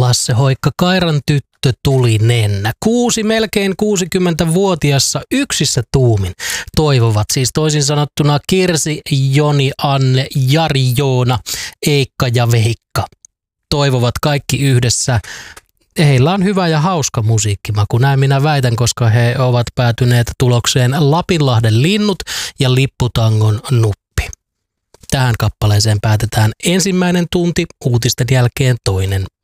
Lasse Hoikka, Kairan tyttö tuli nennä. 6 melkein 60-vuotiassa yksissä tuumin toivovat, siis toisin sanottuna Kirsi, Joni, Anne, Jari, Joona, Eikka ja Veikka. Toivovat kaikki yhdessä. Heillä on hyvä ja hauska musiikkimaku, näin minä väitän, koska he ovat päätyneet tulokseen Lapinlahden linnut ja Lipputangon nuppi. Tähän kappaleeseen päätetään ensimmäinen tunti, uutisten jälkeen toinen.